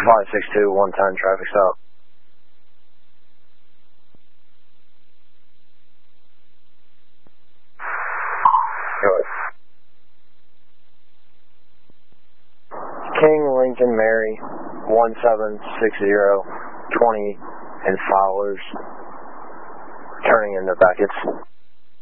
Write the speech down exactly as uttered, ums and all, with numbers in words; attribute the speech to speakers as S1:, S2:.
S1: five six two, one ten, traffic stop. King Lincoln Mary, one seven six zero, twenty and Fowlers, turning into Beckett's.